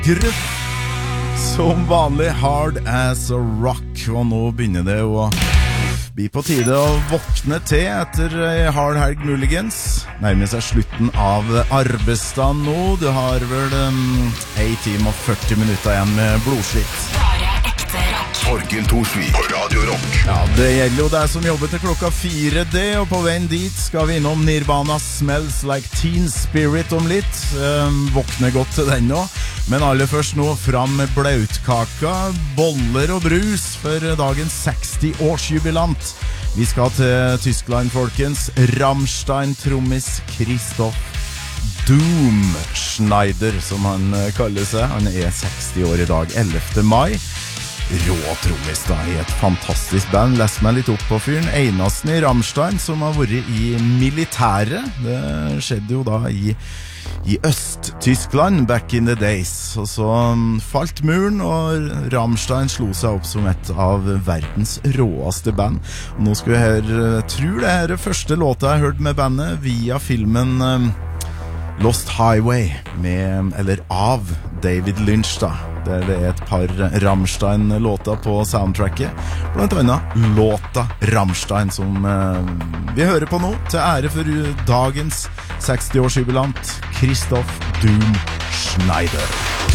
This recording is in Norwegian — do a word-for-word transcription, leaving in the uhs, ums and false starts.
Gruff. Som vanlig hard as a rock. Og nå begynner det å bli på tide å våkne til etter hard helg muligens. Nærmer seg slutten av arbeidsdagen nå. Du har vel um, en time og førti minutter igjen med blodslitt. Torgill Thorsvik på Radio Rock. Ja, det gjelder jo deg som jobber til klokka fire det, og på veien dit skal vi innom Nirvana Smells Like Teen Spirit om litt. Um, våkne godt til den nå. Men aller først nå fram med blautkaka, boller og brus for dagens seksti-årsjubilant. Vi skal til Tyskland, folkens. Rammstein-trommis Christoph Doom Schneider, som han kaller seg. Han er seksti år i dag, ellevte mai. Rå trommis da, i et fantastisk band. Les meg litt opp på fyren. Einasten i Rammstein som har vært i militæret. Det skjedde jo da i, i Øst-Tyskland back in the days. Og så falt muren, og Rammstein slo seg opp som et av verdens råeste band. Og nå skal vi høre, tror det er det første låta jeg har hørt med bandet via filmen um, Lost Highway med, eller av David Lynch da. Der det er et par Rammstein-låter på soundtracket. Blant annet låta Rammstein som eh, vi hører på nå. Til ære for dagens seksti-årsjubilant Christoph Doom Schneider.